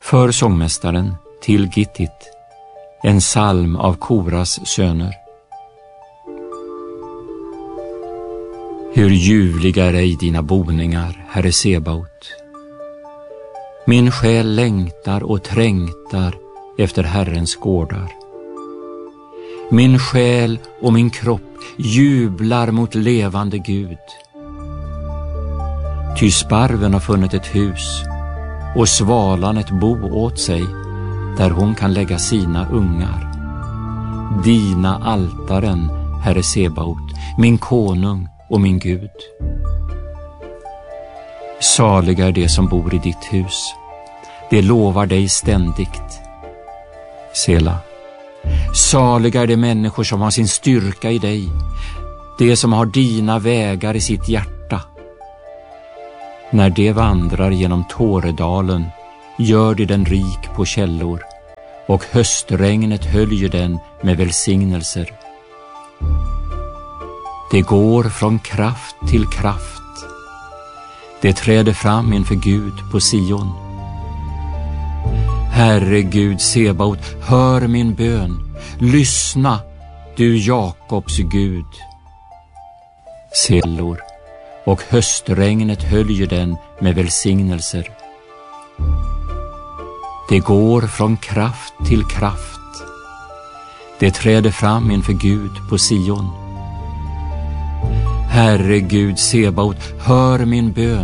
För sångmästaren till Gittit, en psalm av Koras söner. Hur ljuvliga är ej dina boningar, Herre Sebaot. Min själ längtar och trängtar efter Herrens gårdar. Min själ och min kropp jublar mot levande Gud. Ty sparven har funnit ett hus och svalan ett bo åt sig, där hon kan lägga sina ungar. Dina altaren, Herre Sebaot, min konung och min Gud. Saliga är de som bor i ditt hus. Det lovar dig ständigt. Sela. Saliga är de människor som har sin styrka i dig, de som har dina vägar i sitt hjärta. När de vandrar genom Tåredalen gör de den rik på källor, och höstregnet höljer den med välsignelser. Det går från kraft till kraft. Det träder fram inför Gud på Sion. Herre Gud Sebaot, hör min bön. Lyssna, du Jakobs Gud. Sellor, och höstregnet höljer den med välsignelser. Det går från kraft till kraft. Det träder fram inför Gud på Sion. Herre Gud Sebaot, hör min bön.